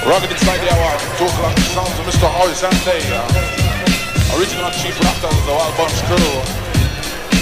Rugged inside the hour, total on the sounds of Mr. Horace and Day. Original Chief Raptors, the Wild Bunch crew.